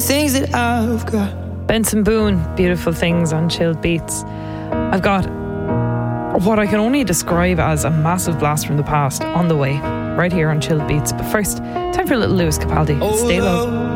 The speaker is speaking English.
things that I've got. Benson Boone, Beautiful Things on Chilled Beats. I've got what I can only describe as a massive blast from the past on the way, right here on Chilled Beats. But first, time for a little Lewis Capaldi. Stay low.